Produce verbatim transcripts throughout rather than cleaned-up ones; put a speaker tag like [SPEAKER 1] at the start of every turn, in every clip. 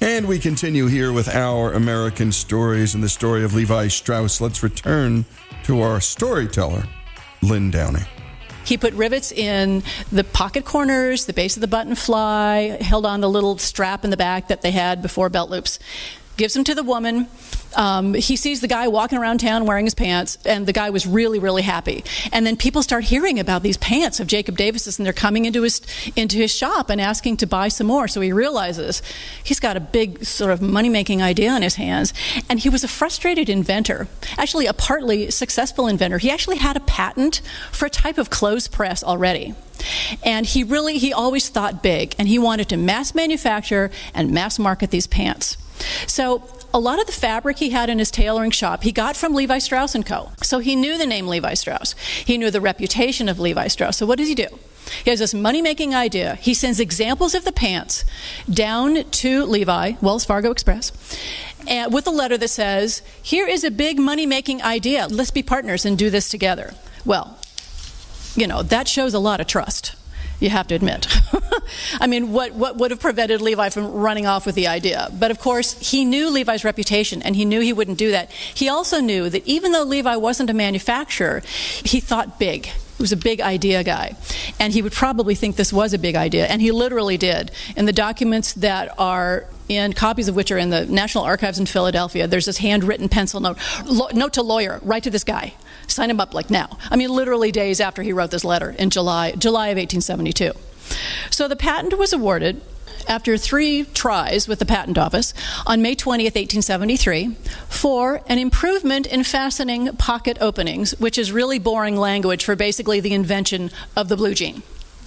[SPEAKER 1] And we continue here with our American stories and the story of Levi Strauss. Let's return to our storyteller, Lynn Downey.
[SPEAKER 2] He put rivets in the pocket corners, the base of the button fly, held on the little strap in the back that they had before belt loops. Gives them to the woman. Um, he sees the guy walking around town wearing his pants, and the guy was really, really happy. And then people start hearing about these pants of Jacob Davis's, and they're coming into his into his shop and asking to buy some more. So he realizes he's got a big sort of money-making idea on his hands. And he was a frustrated inventor, actually a partly successful inventor. He actually had a patent for a type of clothes press already. And he really, he always thought big, and he wanted to mass manufacture and mass market these pants. So a lot of the fabric he had in his tailoring shop, he got from Levi Strauss and Co. So he knew the name Levi Strauss. He knew the reputation of Levi Strauss. So what does he do? He has this money-making idea. He sends examples of the pants down to Levi, Wells Fargo Express, and with a letter that says, here is a big money-making idea. Let's be partners and do this together. Well, you know, that shows a lot of trust, you have to admit. I mean, what, what would have prevented Levi from running off with the idea? But of course, he knew Levi's reputation, and he knew he wouldn't do that. He also knew that even though Levi wasn't a manufacturer, he thought big. He was a big idea guy. And he would probably think this was a big idea, and he literally did. In the documents that are in, copies of which are in the National Archives in Philadelphia, there's this handwritten pencil note. Lo- note to lawyer, write to this guy. Sign him up like now. I mean, literally days after he wrote this letter in July, July of eighteen seventy-two. So the patent was awarded after three tries with the patent office on May twentieth, eighteen seventy-three, for an improvement in fastening pocket openings, which is really boring language for basically the invention of the blue jean.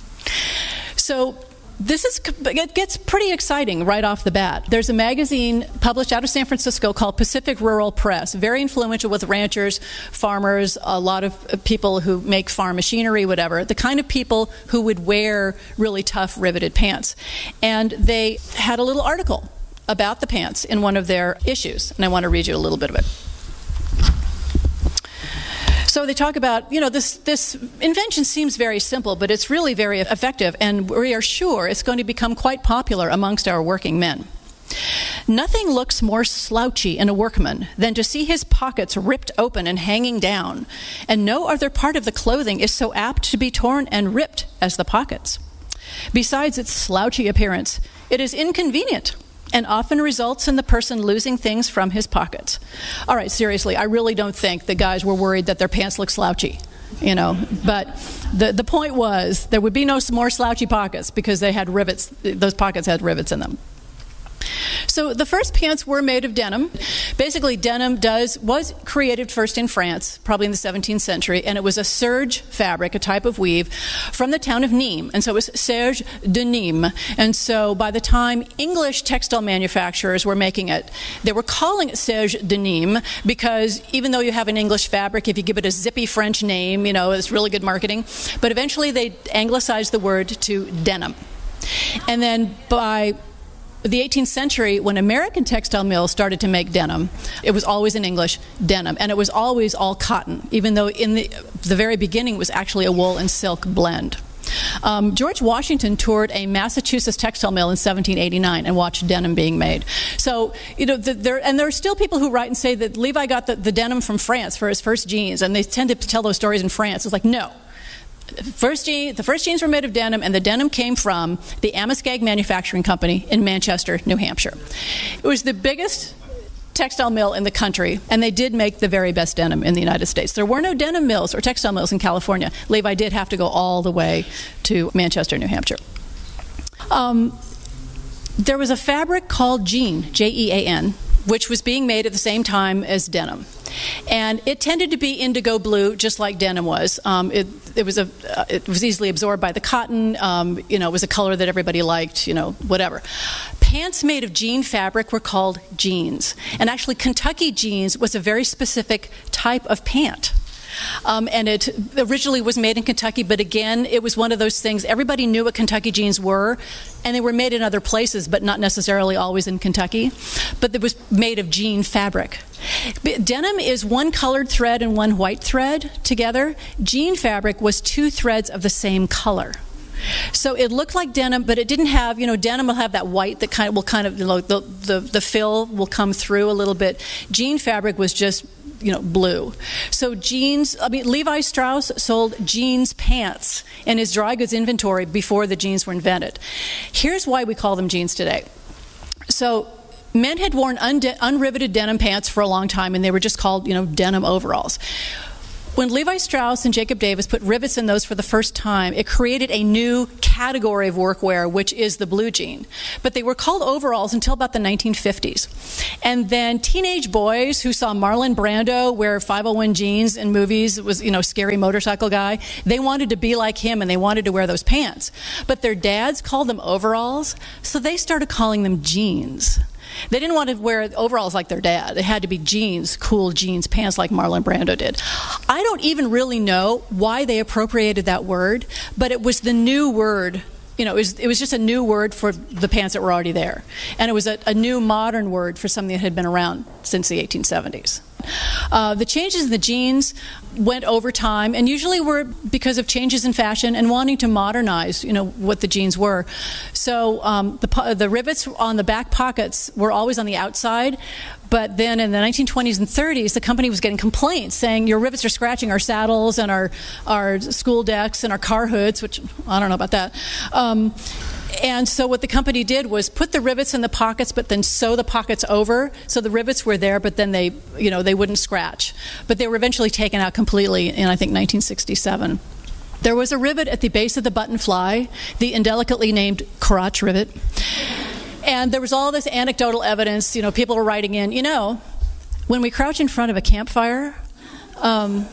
[SPEAKER 2] So this is, it gets pretty exciting right off the bat. There's a magazine published out of San Francisco called Pacific Rural Press, very influential with ranchers, farmers, a lot of people who make farm machinery, whatever, the kind of people who would wear really tough riveted pants. And they had a little article about the pants in one of their issues, and I want to read you a little bit of it. So they talk about, you know, this, this invention seems very simple, but it's really very effective, and we are sure it's going to become quite popular amongst our working men. Nothing looks more slouchy in a workman than to see his pockets ripped open and hanging down, and no other part of the clothing is so apt to be torn and ripped as the pockets. Besides its slouchy appearance, it is inconvenient and often results in the person losing things from his pockets. All right, seriously, I really don't think the guys were worried that their pants looked slouchy, you know. But the, the point was there would be no more slouchy pockets because they had rivets, those pockets had rivets in them. So the first pants were made of denim. Basically, denim does was created first in France, probably in the seventeenth century, and it was a serge fabric, a type of weave, from the town of Nîmes. And so it was serge de Nîmes. And so by the time English textile manufacturers were making it, they were calling it serge de Nîmes because even though you have an English fabric, if you give it a zippy French name, you know, it's really good marketing. But eventually they anglicized the word to denim. And then by the eighteenth century, when American textile mills started to make denim, it was always in English, denim, and it was always all cotton, even though in the, the very beginning it was actually a wool and silk blend. Um, George Washington toured a Massachusetts textile mill in seventeen eighty-nine and watched denim being made. So, you know, the, there and there are still people who write and say that Levi got the, the denim from France for his first jeans, and they tend to tell those stories in France. It's like, no. First jean, the first jeans were made of denim, and the denim came from the Amoskeag Manufacturing Company in Manchester, New Hampshire. It was the biggest textile mill in the country, and they did make the very best denim in the United States. There were no denim mills or textile mills in California. Levi did have to go all the way to Manchester, New Hampshire. Um, there was a fabric called jean, J E A N, which was being made at the same time as denim. And it tended to be indigo blue, just like denim was. Um, it, it was a, uh, it was easily absorbed by the cotton. Um, you know, it was a color that everybody liked. You know, whatever. Pants made of jean fabric were called jeans, and actually, Kentucky jeans was a very specific type of pant. Um, and it originally was made in Kentucky, but again, it was one of those things, everybody knew what Kentucky jeans were, and they were made in other places, but not necessarily always in Kentucky. But it was made of jean fabric. Denim is one colored thread and one white thread together. Jean fabric was two threads of the same color. So it looked like denim, but it didn't have, you know, denim will have that white that kind of will kind of, you know, the, the, the fill will come through a little bit. Jean fabric was just, you know, blue. So jeans, I mean, Levi Strauss sold jeans pants in his dry goods inventory before the jeans were invented. Here's why we call them jeans today. So men had worn unde- unriveted denim pants for a long time, and they were just called, you know, denim overalls. When Levi Strauss and Jacob Davis put rivets in those for the first time, it created a new category of workwear, which is the blue jean. But they were called overalls until about the nineteen fifties. And then teenage boys who saw Marlon Brando wear five oh one jeans in movies, it was, you know, scary motorcycle guy, they wanted to be like him and they wanted to wear those pants. But their dads called them overalls, so they started calling them jeans. They didn't want to wear overalls like their dad. It had to be jeans, cool jeans, pants like Marlon Brando did. I don't even really know why they appropriated that word, but it was the new word. You know, it was, it was just a new word for the pants that were already there. And it was a, a new modern word for something that had been around since the eighteen seventies. Uh, the changes in the jeans went over time, and usually were because of changes in fashion and wanting to modernize, you know, what the jeans were. So um, the, the rivets on the back pockets were always on the outside, but then in the nineteen twenties and thirties, the company was getting complaints saying, your rivets are scratching our saddles and our, our school decks and our car hoods, which I don't know about that. Um, And so what the company did was put the rivets in the pockets, but then sew the pockets over. So the rivets were there, but then they, you know, they wouldn't scratch. But they were eventually taken out completely in, I think, nineteen sixty-seven. There was a rivet at the base of the button fly, the indelicately named crotch rivet. And there was all this anecdotal evidence. You know, people were writing in, you know, when we crouch in front of a campfire, um,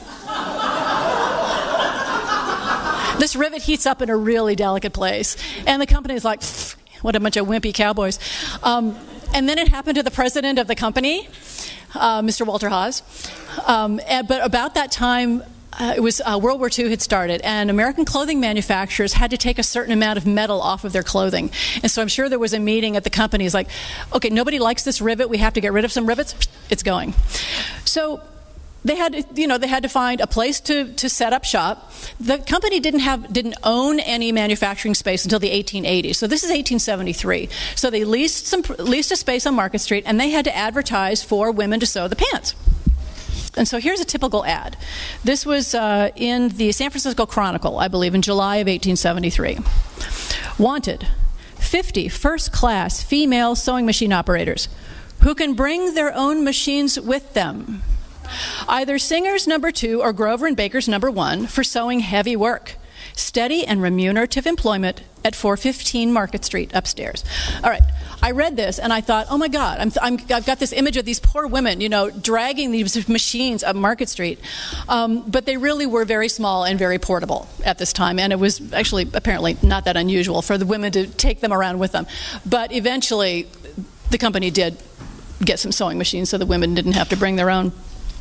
[SPEAKER 2] this rivet heats up in a really delicate place. And the company is like, what a bunch of wimpy cowboys. Um, and then it happened to the president of the company, uh, Mister Walter Haas. Um, and, but about that time, uh, it was uh, World War Two had started, and American clothing manufacturers had to take a certain amount of metal off of their clothing. And so I'm sure there was a meeting at the company. It's like, okay, nobody likes this rivet. We have to get rid of some rivets. It's going. So they had to, you know, they had to find a place to, to set up shop. The company didn't have didn't own any manufacturing space until the eighteen eighties. So this is eighteen seventy-three. So they leased some leased a space on Market Street, and they had to advertise for women to sew the pants. And so here's a typical ad. This was uh, in the San Francisco Chronicle, I believe, in July of eighteen seventy-three. Wanted, fifty first-class female sewing machine operators who can bring their own machines with them. Either Singer's number two or Grover and Baker's number one for sewing heavy work. Steady and remunerative employment at four fifteen Market Street upstairs. All right, I read this and I thought, oh my God, I'm, I'm, I've got this image of these poor women, you know, dragging these machines up Market Street. Um, but they really were very small and very portable at this time, and it was actually apparently not that unusual for the women to take them around with them. But eventually, the company did get some sewing machines so the women didn't have to bring their own.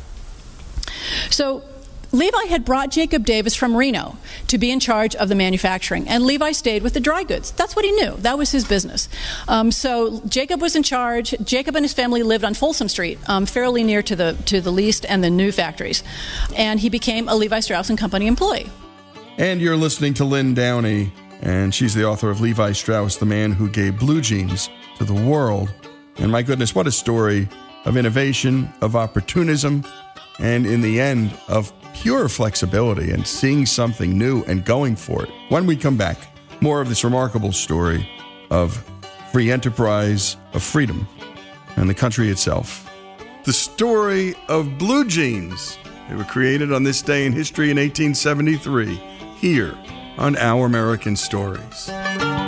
[SPEAKER 2] So Levi had brought Jacob Davis from Reno to be in charge of the manufacturing, and Levi stayed with the dry goods. That's what he knew. That was his business. Um, so Jacob was in charge. Jacob and his family lived on Folsom Street, um, fairly near to the to the leased and the new factories, and he became a Levi Strauss and Company employee.
[SPEAKER 1] And you're listening to Lynn Downey, and she's the author of Levi Strauss, the man who gave blue jeans to the world. And my goodness, what a story of innovation, of opportunism, and in the end, of pure flexibility and seeing something new and going for it. When we come back, more of this remarkable story of free enterprise, of freedom, and the country itself. The story of blue jeans. They were created on this day in history in eighteen seventy-three, here on Our American Stories.